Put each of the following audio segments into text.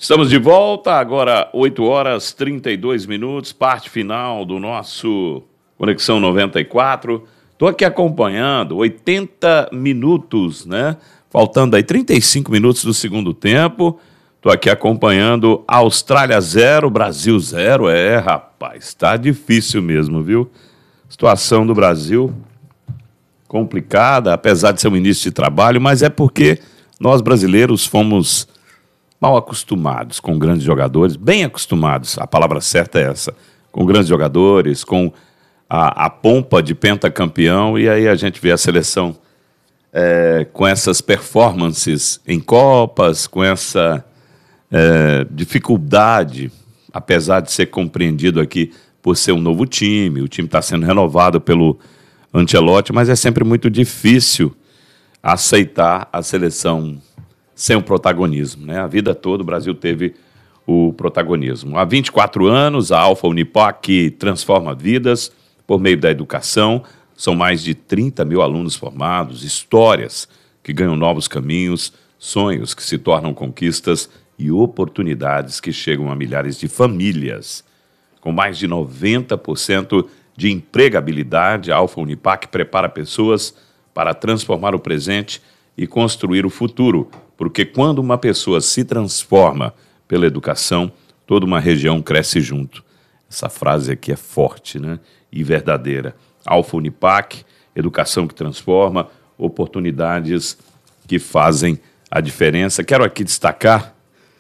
Estamos de volta, agora 8 horas 32 minutos, parte final do nosso Conexão 94. Estou aqui acompanhando 80 minutos, né? Faltando aí 35 minutos do segundo tempo. Estou aqui acompanhando Austrália 0, Brasil 0. Rapaz, tá difícil mesmo, viu? Situação do Brasil complicada, apesar de ser um início de trabalho, mas é porque nós brasileiros fomos mal acostumados com grandes jogadores, bem acostumados, a palavra certa é essa, com grandes jogadores, com a pompa de pentacampeão, e aí a gente vê a seleção com essas performances em Copas, com essa dificuldade, apesar de ser compreendido aqui por ser um novo time, o time está sendo renovado pelo Ancelotti, mas é sempre muito difícil aceitar a seleção sem o protagonismo, né? A vida toda o Brasil teve o protagonismo. Há 24 anos, a Alfa Unipac transforma vidas por meio da educação. São mais de 30 mil alunos formados, histórias que ganham novos caminhos, sonhos que se tornam conquistas e oportunidades que chegam a milhares de famílias. Com mais de 90% de empregabilidade, a Alfa Unipac prepara pessoas para transformar o presente e construir o futuro, porque quando uma pessoa se transforma pela educação, toda uma região cresce junto. Essa frase aqui é forte, né? E verdadeira. Alfa Unipac, educação que transforma, oportunidades que fazem a diferença. Quero aqui destacar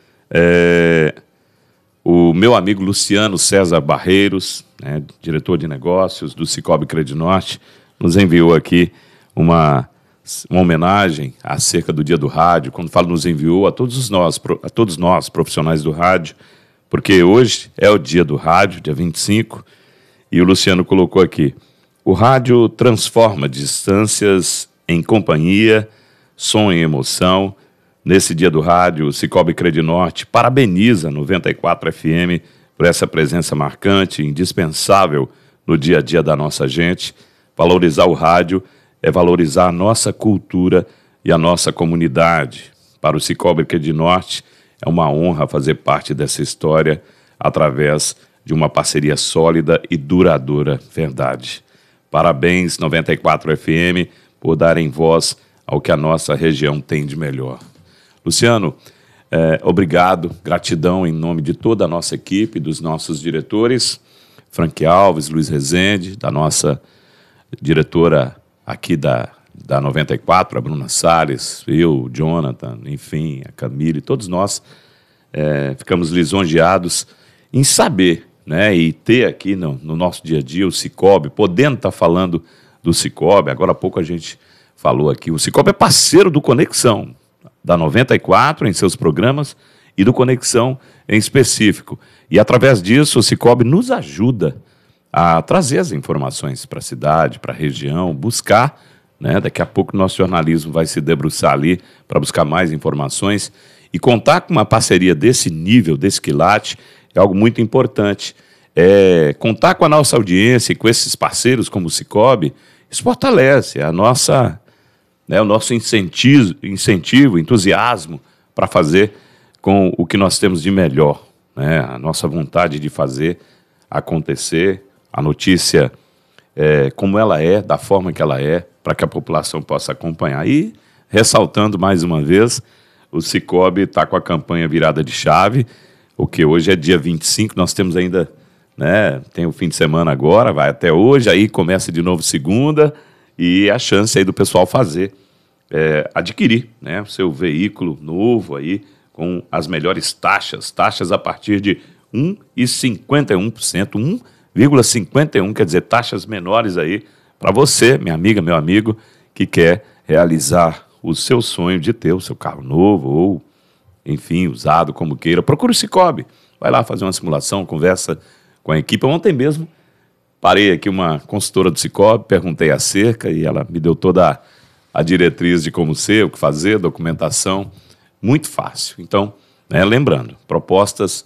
o meu amigo Luciano César Barreiros, né, diretor de negócios do Sicoob Credinorte, nos enviou aqui uma homenagem acerca do Dia do Rádio. Quando falo nos enviou, a todos nós profissionais do rádio, porque hoje é o Dia do Rádio, dia 25, e o Luciano colocou aqui: o rádio transforma distâncias em companhia, som em emoção. Nesse Dia do Rádio, o Sicoob Credinorte parabeniza a 94 FM por essa presença marcante, indispensável no dia a dia da nossa gente. Valorizar o rádio é valorizar a nossa cultura e a nossa comunidade. Para o Sicoob Credinorte, é uma honra fazer parte dessa história através de uma parceria sólida e duradoura. Verdade. Parabéns, 94 FM, por darem voz ao que a nossa região tem de melhor. Luciano, obrigado, gratidão em nome de toda a nossa equipe, dos nossos diretores, Frank Alves, Luiz Rezende, da nossa diretora aqui da 94, a Bruna Salles, eu, o Jonathan, enfim, a Camille, todos nós ficamos lisonjeados em saber, né, e ter aqui no nosso dia a dia o Sicoob, podendo estar falando do Sicoob. Agora há pouco a gente falou aqui, o Sicoob é parceiro do Conexão, da 94 em seus programas e do Conexão em específico. E através disso o Sicoob nos ajuda a trazer as informações para a cidade, para a região, buscar, né? Daqui a pouco o nosso jornalismo vai se debruçar ali para buscar mais informações, e contar com uma parceria desse nível, desse quilate, é algo muito importante. Contar com a nossa audiência e com esses parceiros como o Sicoob, isso fortalece a nossa, o nosso incentivo, entusiasmo para fazer com o que nós temos de melhor, né? A nossa vontade de fazer acontecer, a notícia como ela é, da forma que ela é, para que a população possa acompanhar. E, ressaltando mais uma vez, o Sicoob está com a campanha virada de chave, o que hoje é dia 25, nós temos ainda, né, tem o fim de semana agora, vai até hoje, aí começa de novo segunda, e a chance aí do pessoal fazer, adquirir, né, o seu veículo novo aí, com as melhores taxas a partir de 1,51%, 1,51%, quer dizer, taxas menores aí para você, minha amiga, meu amigo, que quer realizar o seu sonho de ter o seu carro novo ou, enfim, usado, como queira. Procure o Sicoob, vai lá fazer uma simulação, conversa com a equipe. Ontem mesmo parei aqui uma consultora do Sicoob, perguntei acerca e ela me deu toda a diretriz de como ser, o que fazer, documentação, muito fácil. Então, né, lembrando, propostas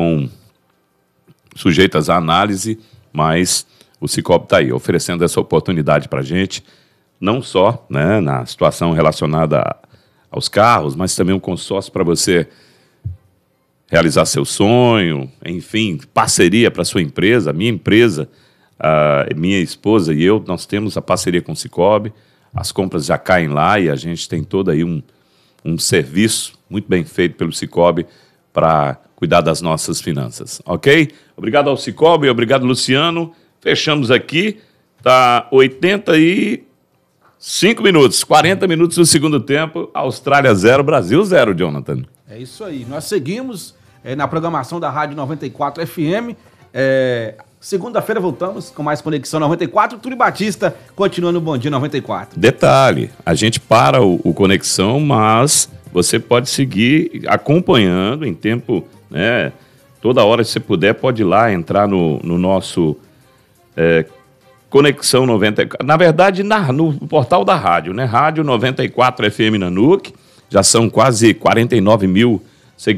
sujeitas à análise, mas o Sicoob está aí, oferecendo essa oportunidade para a gente, não só, né, na situação relacionada aos carros, mas também um consórcio para você realizar seu sonho, enfim, parceria para sua empresa, minha empresa, minha esposa e eu, nós temos a parceria com o Sicoob, as compras já caem lá e a gente tem todo aí um serviço muito bem feito pelo Sicoob para cuidar das nossas finanças, ok? Obrigado ao Sicoob, obrigado, Luciano. Fechamos aqui, tá 85 minutos, 40 minutos do segundo tempo, Austrália 0, Brasil 0, Jonathan. É isso aí, nós seguimos na programação da Rádio 94 FM. Segunda-feira voltamos com mais Conexão 94. Túlio Batista continua no Bom Dia 94. Detalhe, a gente para o Conexão, mas você pode seguir acompanhando em tempo, né? Toda hora que você puder, pode ir lá, entrar no nosso Conexão 94. Na verdade, no portal da rádio, né? Rádio 94 FM Nanuque. Já são quase 49 mil